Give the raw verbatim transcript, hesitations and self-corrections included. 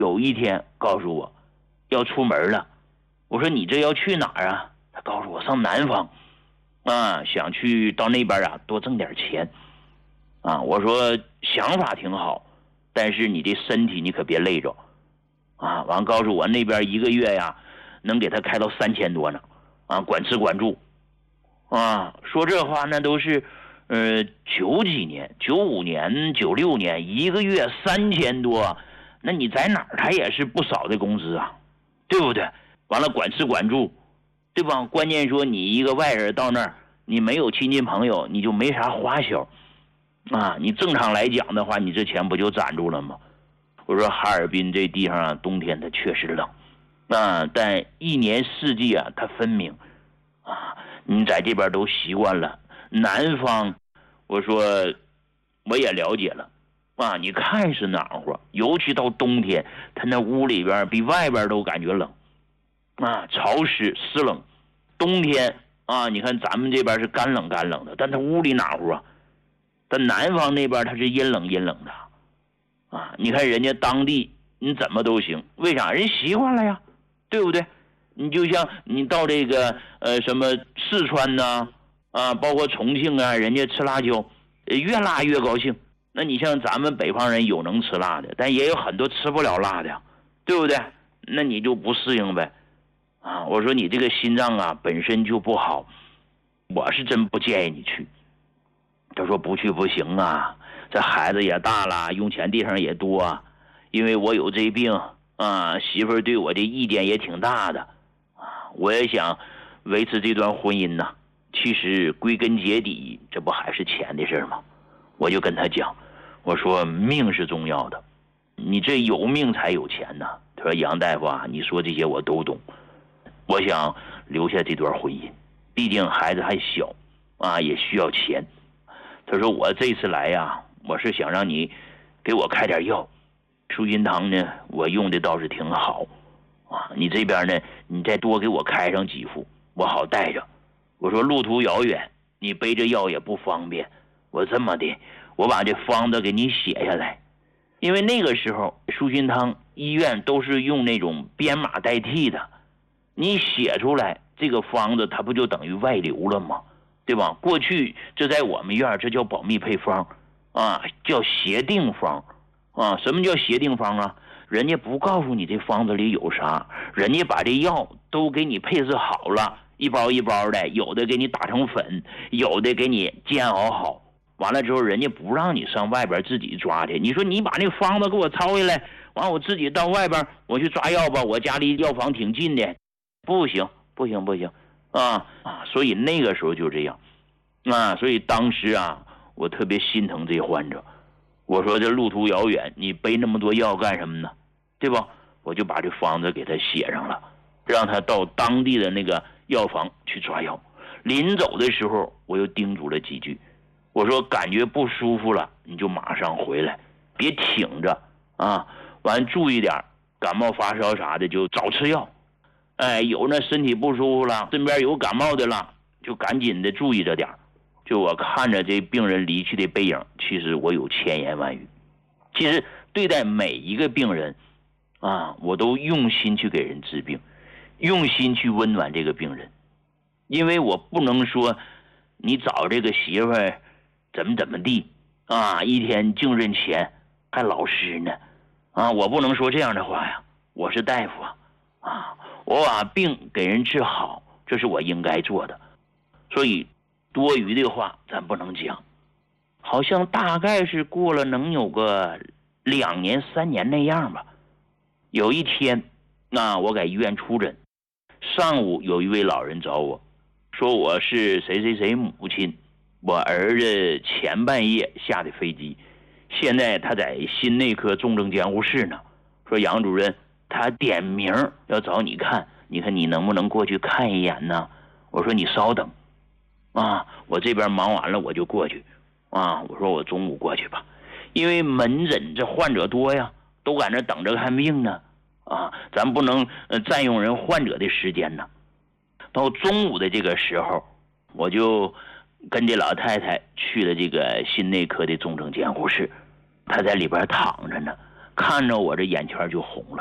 有一天告诉我要出门了。我说你这要去哪儿啊？他告诉我上南方啊，想去到那边啊多挣点钱啊。我说想法挺好，但是你这身体你可别累着啊。完告诉我那边一个月呀能给他开到三千多呢啊，管吃管住啊。说这话那都是呃九几年九五年九六年一个月三千多，那你在哪儿他也是不少的工资啊，对不对？完了管吃管住，对吧？关键说你一个外人到那儿，你没有亲戚朋友，你就没啥花销啊。你正常来讲的话，你这钱不就攒住了吗？我说哈尔滨这地方啊，冬天它确实冷啊，但一年四季啊它分明啊。你在这边都习惯了，南方我说我也了解了啊。你看是暖和，尤其到冬天，它那屋里边比外边都感觉冷啊，潮湿湿冷。冬天啊，你看咱们这边是干冷干冷的，但它屋里暖和啊。但南方那边它是阴冷阴冷的啊。你看人家当地你怎么都行，为啥？人习惯了呀，对不对？你就像你到这个呃什么四川呐 啊, 啊，包括重庆啊，人家吃辣椒越辣越高兴。那你像咱们北方人有能吃辣的，但也有很多吃不了辣的，对不对？那你就不适应呗啊。我说你这个心脏啊本身就不好，我是真不建议你去。他说不去不行啊，这孩子也大了，用钱地方也多，因为我有这病啊，媳妇儿对我的意见也挺大的啊，我也想维持这段婚姻呢、啊。其实归根结底，这不还是钱的事吗？我就跟他讲，我说命是重要的，你这有命才有钱呢。他说杨大夫啊，你说这些我都懂，我想留下这段婚姻，毕竟孩子还小啊，也需要钱。他说我这次来呀、啊，我是想让你给我开点药，舒心堂呢我用的倒是挺好啊，你这边呢你再多给我开上几副，我好带着。我说路途遥远，你背着药也不方便，我这么的，我把这方子给你写下来。因为那个时候舒心堂医院都是用那种编码代替的，你写出来这个方子它不就等于外流了吗？对吧？过去这在我们院这叫保密配方啊，叫协定方啊。什么叫协定方啊？人家不告诉你这方子里有啥，人家把这药都给你配置好了，一包一包的，有的给你打成粉，有的给你煎熬好，完了之后人家不让你上外边自己抓去。你说你把那方子给我抄下来，完我自己到外边我去抓药吧，我家离药房挺近的，不行不行不行啊啊！所以那个时候就这样啊，所以当时啊我特别心疼这患者。我说这路途遥远，你背那么多药干什么呢？对吧？我就把这方子给他写上了，让他到当地的那个药房去抓药。临走的时候我又叮嘱了几句，我说感觉不舒服了你就马上回来，别挺着啊，完注意点，感冒发烧啥的就早吃药。哎，有那身体不舒服了，身边有感冒的了，就赶紧的注意着点。就我看着这病人离去的背影，其实我有千言万语。其实对待每一个病人啊，我都用心去给人治病，用心去温暖这个病人。因为我不能说你找这个媳妇儿怎么怎么地啊，一天净认钱还老实呢啊，我不能说这样的话呀。我是大夫啊啊，我把病给人治好，这是我应该做的。所以多余的话咱不能讲。好像大概是过了能有个两年三年那样吧。有一天那我在医院出诊，上午有一位老人找我说，我是谁谁谁母亲，我儿子前半夜下的飞机，现在他在心内科重症监护室呢，说杨主任他点名要找你看，你看你能不能过去看一眼呢？我说你稍等啊，我这边忙完了我就过去啊。我说我中午过去吧，因为门诊这患者多呀，都在那等着看病呢啊，咱不能呃占用人患者的时间呢。到中午的这个时候，我就跟这老太太去了这个心内科的重症监护室，她在里边躺着呢， 看着我这眼圈就红了。